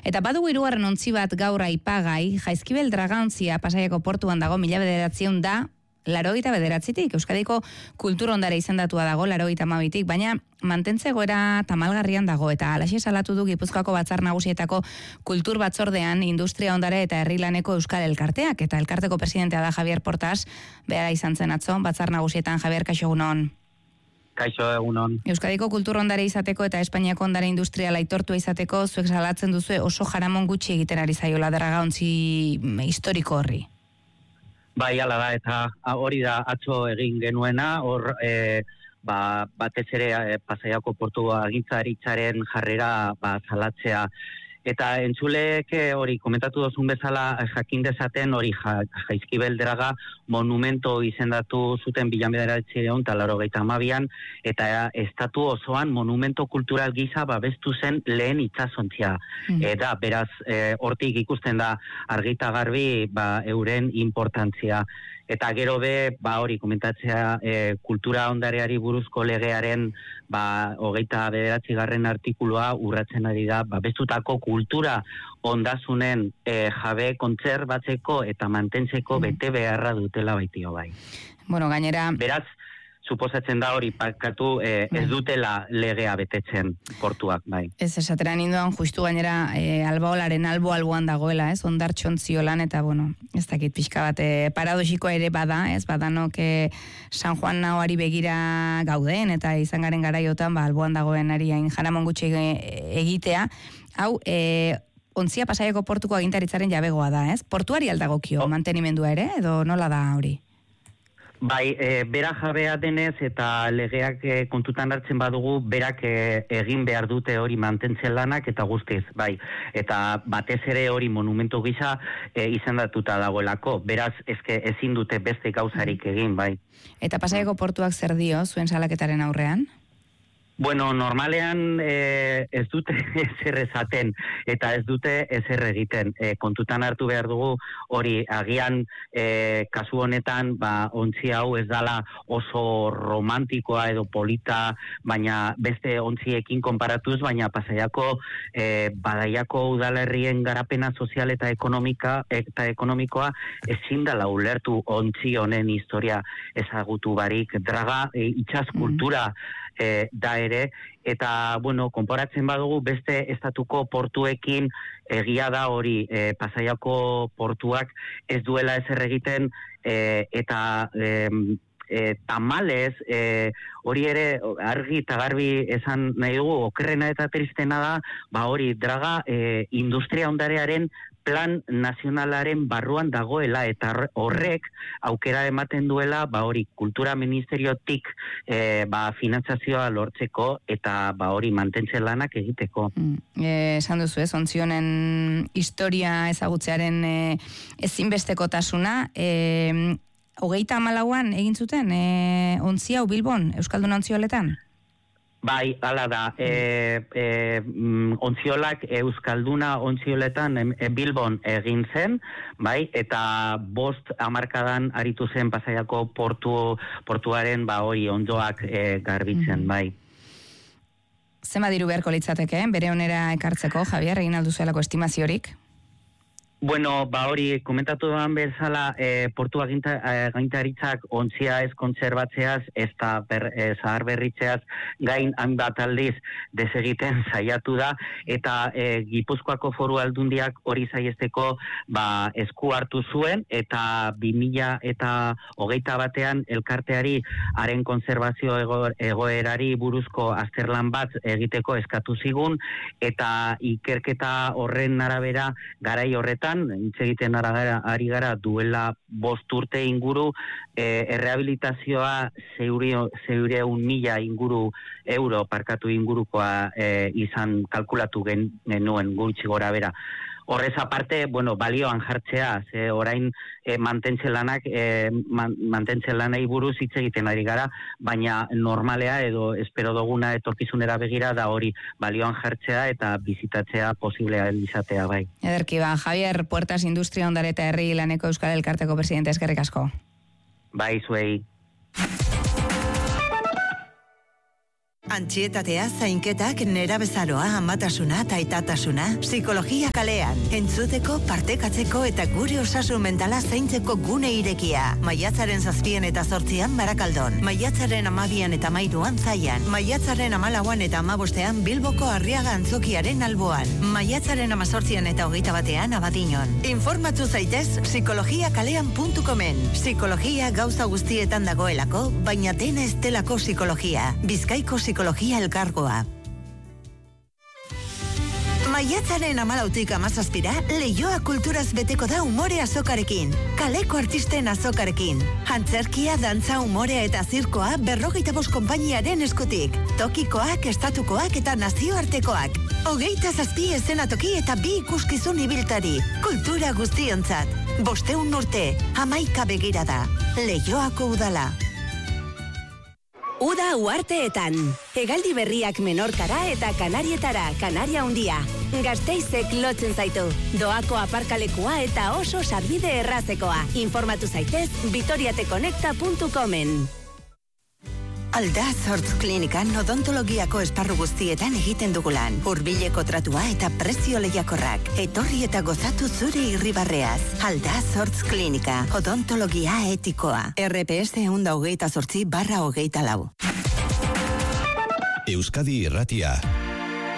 Eta badugu hirugarren ontzi bat gaur aipagai, Jaizkibel Dragantzia Pasaiako portuan dago 1989tik. Euskadiko kultur ondare izendatua dago 92tik, baina mantentze egoera tamalgarrian dago eta halaxe salatu du Gipuzkoako Batzar Nagusietako Kultur Batzordean Industria Ondare eta Herrilaneko Euskal Elkarteak, eta elkarteko presidentea da Javier Portas, behara izan zen atzo Batzar Nagusietan. Javier, kaixo egunon. Kaixo egunon. Euskadiko kultur ondare izateko eta Espainiako ondare industriala aitortua izateko zuek salatzen duzu oso jaramon gutxi egiten ari zaiola Dragaontzi historiko horri. Bai, hala da, eta hori da atzo egin genuena, hor batez ere Pasaiako portu agintaritzaren jarrera salatzea. Eta entzulek hori komentatu dozun bezala jakin dezaten hori Jaizkibel Draga monumento izendatu zuten 1982an, eta estatu osoan monumento kultural gisa babestu zen lehen itsasontzia. Eta beraz hortik ikusten da argita garbi euren importantzia. Eta gero hori komentatzea kultura ondareari buruzko legearen 29. artikulua urratzen ari da babestutako kultura ondasunen jabe kontserbatzeko eta mantentzeko bete beharra dutela baitio bai. Bueno, gainera... Beraz, suposatzen da hori pakatu ez dutela legea betetzen portuak, bai. Ez esateran indoan justu gainera albaolaren alboan dagoela, ez? Ondartxontziolan eta, bueno, ez dakit pixka bat paradoxikoa ere bada, ez? Badanok San Juan nahoari begira gauden eta izan garen garaiotan alboan dagoen ari hain jaramon gutxi egitea. Hau, ontzia Pasaiako portuko agintaritzaren jabegoa da, ez? Portuari aldagokio mantenimendua ere, edo nola da hori? Bai, bera jabea denez eta legeak kontutan hartzen badugu, berak egin behar dute hori mantentzen lanak eta guztiz, bai. Eta batez ere hori monumentu gisa izendatuta dagoelako. Beraz, ezin dute beste gauzarik egin, bai. Eta Pasaiako portuak zer dio zuen salaketaren aurrean? Bueno, normalean ez dute ezer esaten eta ez dute ezer egiten. Kontutan hartu behar dugu hori agian kasu honetan ontzi hau ez dala oso romantikoa edo polita, baina beste ontziekin konparatuz, baina Pasaiako Badaiako udalerrien garapena sozial eta ekonomikoa ezin dela ulertu ontzi honen historia ezagutu barik. Draga itsas kultura da ere, eta, bueno, konparatzen badugu beste estatuko portuekin egia da hori Pasaiako portuak ez duela ezer egiten eta tamalez hori ere argi eta garbi esan nahi dugu, okerrena eta tristena da, hori Draga industria ondarearen plan nazionalaren barruan dagoela eta horrek aukera ematen duela hori kultura ministeriotik finantzazioa lortzeko eta hori mantentzen lanak egiteko. Esan duzu ez, ontzi honen historia ezagutzearen ezinbestekotasuna, 34an egin zuten ontzi hau Bilbon, Euskaldun ontzioletan? Bai, hala da. Ontziolak Euskalduna ontzioletan Bilbon egin zen, bai, eta 5 hamarkadan aritu zen Pasaiako portuaren hori ondoak garbitzen, bai. Zenbat diru beharko litzateke, bere onera ekartzeko, Javier, egin alduzuelako estimaziorik? Bueno, hori komentatu doan bezala portu agintaritzak ontzia ez kontserbatzeaz eta zahar berritzeaz gain hainbat aldiz desegiten saiatu da eta Gipuzkoako Foru Aldundiak hori saiesteko esku hartu zuen eta 2021an elkarteari haren kontserbazio egoerari buruzko azterlan bat egiteko eskatu zigun eta ikerketa horren arabera garai horretan hitz egiten ari gara duela 5 urte inguru errehabilitazioa 600.000 inguru euro parkatu ingurukoa izan kalkulatu genuen gutxi gora bera. Horrez aparte, balioan jartzea, orain mantentzen lanei buruz hitz egiten ari gara, baina normalea edo espero duguna etorkizunera begira da hori balioan jartzea eta bizitatzea posiblea izatea bai. Ederki Javier Puertas Industria Ondare eta Herri Laneko Euskal Elkarteko presidente, eskerrik asko. Bai, zuei. Antsietatea, zainketak, nerabezaroa, amatasuna eta aitatasuna, psikologia kalean. Entzuteko, partekatzeko eta gure osasun mentala zaintzeko gune irekia. Maiatzaren 7 eta 8 Barakaldon. Maiatzaren 12 eta 13 Zaian. Maiatzaren 14 eta 15 Bilboko Arriaga Antzokiaren alboan. Maiatzaren 18 eta 21 Abadiñon. Informatu zaitez psikologiakalean.comen. Psikologia gauza guztietan dagoelako, baina dena ez delako psikologia. Bizkaiko Psikologia Elkargoa. Maiatzaren 14 eta 17 Leioa kulturaz beteko da umore azokarekin. Kaleko artisten azokarekin. Antzerkia, dantza, umorea eta zirkoa 25 konpainiaren eskutik. Tokikoak, estatukoak eta nazioartekoak. 27 eszenatoki eta 2 ikuskizun ibiltari. Kultura guztiontzat. 500 urte, 11 begirada. Leioako udala. Uda uarteetan. Hegaldi berriak Menorkara eta Kanarietara, Kanaria Handia. Gasteizek lotzen zaitu. Doako aparkalekua eta oso sarbide errazekoa. Informatu zaitez vitoriateconecta.comen. Aldaz Hortz Klinikan odontologiako esparru guztietan egiten dugulan. Hurbileko tratua eta prezio lehiakorrak. Etorri eta gozatu zure irribarreaz. Aldaz Hortz Klinika. Odontologia etikoa. RPS 128/24. Euskadi Irratia.